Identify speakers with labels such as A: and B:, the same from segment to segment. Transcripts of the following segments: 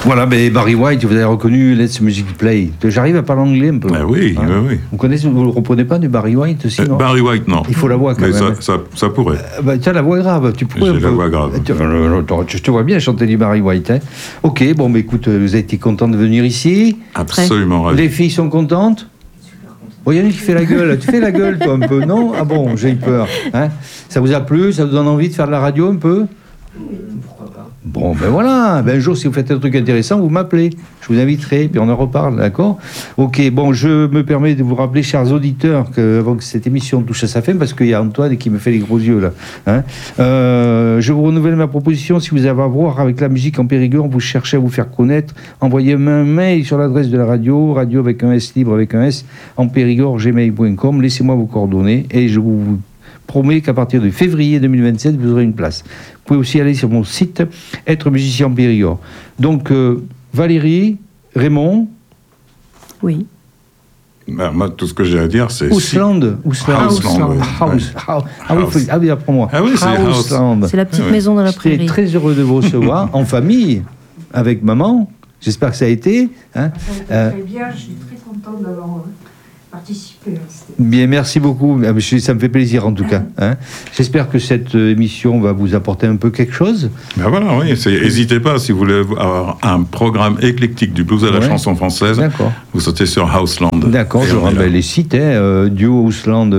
A: Voilà, ben Barry White, vous avez reconnu Let's Music Play. J'arrive à parler anglais un peu.
B: Oui, oui.
A: Vous ne reprenez pas du Barry White aussi, non?
B: Barry White, non.
A: Il faut la voix quand
B: mais
A: même.
B: Ça pourrait.
A: Tu as la voix grave, tu pourrais.
B: J'ai la voix grave.
A: Je te vois bien chanter du Barry White. Hein. Ok, bon, mais écoute, vous avez été content de venir ici.
B: Absolument ravi.
A: Les filles sont contentes? Oh, Yannick qui fait la gueule. Tu fais la gueule, toi, un peu, non? Ah bon, j'ai eu peur. Hein, ça vous a plu? Ça vous donne envie de faire de la radio un peu? Pourquoi pas? Bon, ben voilà. Ben, un jour, si vous faites un truc intéressant, vous m'appelez. Je vous inviterai, puis on en reparle, d'accord? Ok, bon, je me permets de vous rappeler, chers auditeurs, qu'avant que cette émission touche à sa fin, parce qu'il y a Antoine qui me fait les gros yeux, là. Hein, je vous renouvelle ma proposition. Si vous avez à voir avec la musique en Périgord, vous cherchez à vous faire connaître, envoyez-moi un mail sur l'adresse de la radio avec un S libre, avec un S, en Périgord, gmail.com. Laissez-moi vos coordonnées et je vous promets qu'à partir de février 2027, vous aurez une place. Vous pouvez aussi aller sur mon site, être musicien en Périgord. Donc, Valérie, Raymond.
C: Oui.
B: Ben, moi, tout ce que j'ai à dire, c'est...
A: Ousland. Ah oui, apprends-moi.
B: Ah oui, c'est Houseland.
C: C'est la petite maison dans la prairie.
A: J'étais très heureux de vous recevoir, en famille, avec maman. J'espère que ça a été. Hein.
D: Très bien, je suis très contente d'avoir participé.
A: Bien, merci beaucoup. Ça me fait plaisir en tout cas. Hein. J'espère que cette émission va vous apporter un peu quelque chose.
B: Ben voilà, oui. N'hésitez pas, si vous voulez avoir un programme éclectique du blues à la chanson française, vous sautez sur Houseland.
A: D'accord, je rappelle les sites, duo Houseland,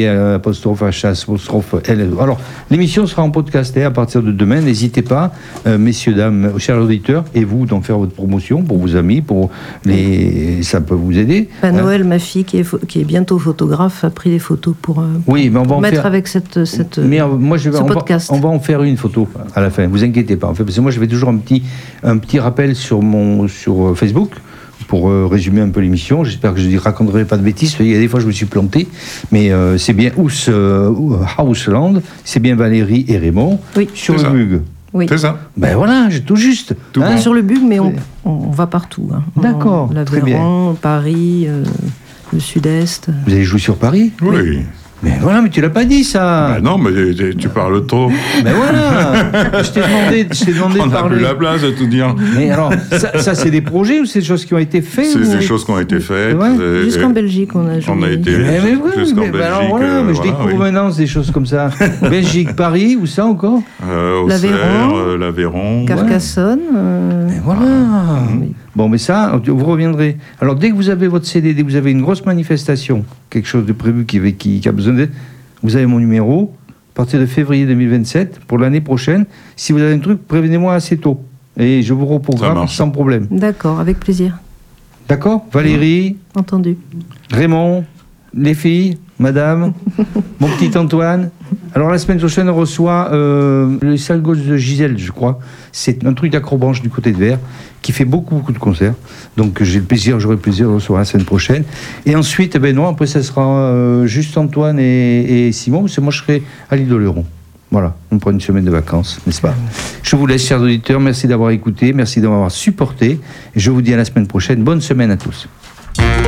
A: D''H''L. Alors, l'émission sera en podcast à partir de demain. N'hésitez pas, messieurs, dames, chers auditeurs, et vous, d'en faire votre promotion pour vos amis, ça peut vous aider.
C: Noël, ma fille, qui est bientôt photographe, a pris des photos pour
A: mais on va
C: mettre avec ce podcast.
A: On va en faire une photo à la fin, vous inquiétez pas. En fait, parce que moi, je fais toujours un petit rappel sur Facebook pour résumer un peu l'émission. J'espère que je ne raconterai pas de bêtises. Il y a des fois, je me suis planté. Mais c'est bien Houseland, c'est bien Valérie et Raymond sur le Bug.
C: Oui.
B: C'est ça.
A: Ben voilà, j'ai tout juste.
C: Sur le Bug, mais on va partout. Hein.
A: D'accord, très bien.
C: Paris, le Sud-Est.
A: Vous avez joué sur Paris?
B: Oui.
A: Mais voilà, mais tu l'as pas dit, ça.
B: Ben non, mais tu parles trop.
A: Ben voilà. Je t'ai demandé
B: on
A: de parler.
B: On n'a plus la place de tout dire.
A: Mais alors, ça c'est des projets ou c'est des choses qui ont été faites?
B: C'est des choses qui ont été faites.
C: Jusqu'en Belgique, on a joué.
B: On a été jusqu'en Belgique.
A: Alors voilà, mais je découvre maintenant des choses comme ça. Belgique, Paris, où ça encore?
B: L'Aveyron.
C: Carcassonne.
A: Mais voilà. Bon, mais ça, vous reviendrez. Alors, dès que vous avez votre CD, dès que vous avez une grosse manifestation, quelque chose de prévu qui a besoin d'aide, vous avez mon numéro. À partir de février 2027, pour l'année prochaine, si vous avez un truc, prévenez-moi assez tôt. Et je vous reprogramme sans problème.
C: D'accord, avec plaisir.
A: D'accord? Valérie?
C: Entendu.
A: Raymond? Les filles? Madame? Mon petit Antoine? Alors, la semaine prochaine, on reçoit le Salgos de Gisèle, je crois. C'est un truc d'acrobranche du côté de Vers qui fait beaucoup de concerts. Donc, j'aurai le plaisir de le recevoir la semaine prochaine. Et ensuite, après, ça sera juste Antoine et Simon, parce que moi, je serai à l'île d'Oléron. Voilà, on prend une semaine de vacances, n'est-ce pas? Je vous laisse, chers auditeurs. Merci d'avoir écouté, merci d'avoir supporté. Et je vous dis à la semaine prochaine. Bonne semaine à tous.